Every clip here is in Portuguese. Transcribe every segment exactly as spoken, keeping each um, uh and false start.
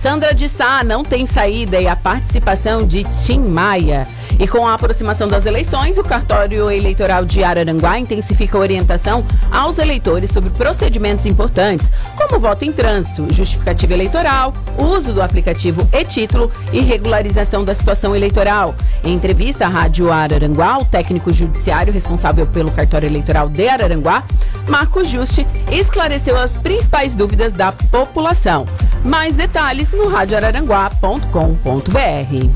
Sandra de Sá não tem saída e a participação de Tim Maia. E com a aproximação das eleições, o cartório eleitoral de Araranguá intensifica a orientação aos eleitores sobre procedimentos importantes, como voto em trânsito, justificativa eleitoral, uso do aplicativo e-título e regularização da situação eleitoral. Em entrevista à Rádio Araranguá, o técnico judiciário responsável pelo cartório eleitoral de Araranguá, Marcos Juste, esclareceu as principais dúvidas da população. Mais detalhes no rádio araranguá ponto com ponto b r.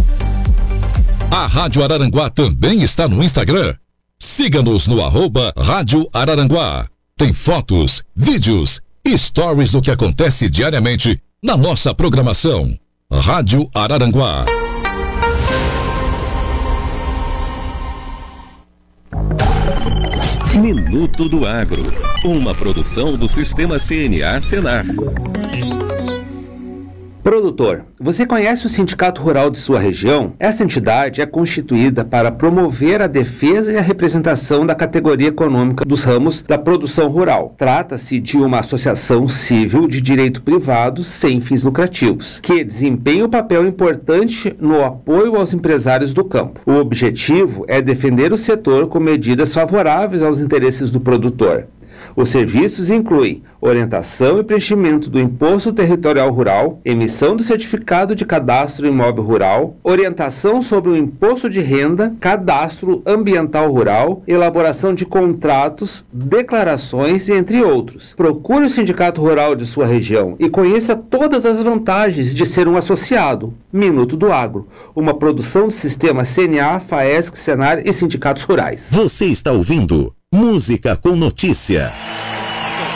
A Rádio Araranguá também está no Instagram. Siga-nos no arroba Rádio Araranguá. Tem fotos, vídeos e stories do que acontece diariamente na nossa programação. Rádio Araranguá. Minuto do Agro, uma produção do Sistema C N A Senar. Produtor, você conhece o Sindicato Rural de sua região? Essa entidade é constituída para promover a defesa e a representação da categoria econômica dos ramos da produção rural. Trata-se de uma associação civil de direito privado sem fins lucrativos, que desempenha um papel importante no apoio aos empresários do campo. O objetivo é defender o setor com medidas favoráveis aos interesses do produtor. Os serviços incluem orientação e preenchimento do Imposto Territorial Rural, emissão do Certificado de Cadastro Imóvel Rural, orientação sobre o Imposto de Renda, Cadastro Ambiental Rural, elaboração de contratos, declarações, entre outros. Procure o Sindicato Rural de sua região e conheça todas as vantagens de ser um associado. Minuto do Agro, uma produção do Sistema C N A, FAESC, Senar e Sindicatos Rurais. Você está ouvindo Música com Notícia.